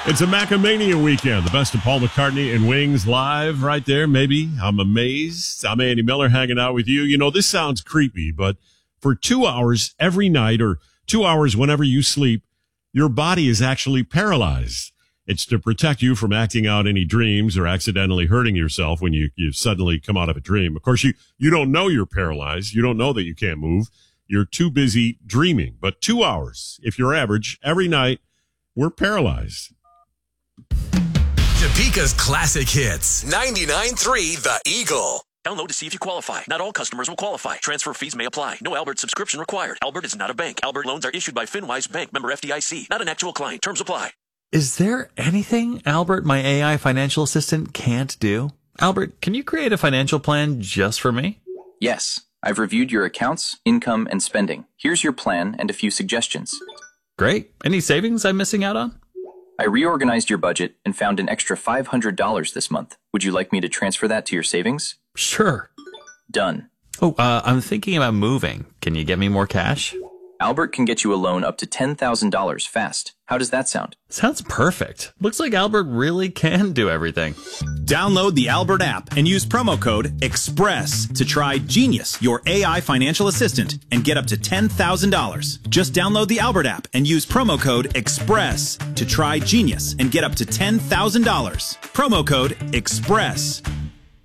It's a Macamania weekend. The best of Paul McCartney and Wings live right there. Maybe. I'm amazed. I'm Andy Miller hanging out with you. You know, this sounds creepy, but for 2 hours every night or 2 hours whenever you sleep, your body is actually paralyzed. It's to protect you from acting out any dreams or accidentally hurting yourself when you suddenly come out of a dream. Of course, you don't know you're paralyzed. You don't know that you can't move. You're too busy dreaming. But 2 hours, if you're average, every night, we're paralyzed. Topeka's classic hits. 99.3 The Eagle. Download to see if you qualify. Not all customers will qualify. Transfer fees may apply. No Albert subscription required. Albert is not a bank. Albert loans are issued by FinWise Bank, member FDIC. Not an actual client. Terms apply. Is there anything Albert, my AI financial assistant, can't do? Albert, can you create a financial plan just for me? Yes. I've reviewed your accounts, income, and spending. Here's your plan and a few suggestions. Great. Any savings I'm missing out on? I reorganized your budget and found an extra $500 this month. Would you like me to transfer that to your savings? Sure. Done. Oh, I'm thinking about moving. Can you get me more cash? Albert can get you a loan up to $10,000 fast. How does that sound? Sounds perfect. Looks like Albert really can do everything. Download the Albert app and use promo code EXPRESS to try Genius, your AI financial assistant, and get up to $10,000. Just download the Albert app and use promo code EXPRESS to try Genius and get up to $10,000. Promo code EXPRESS.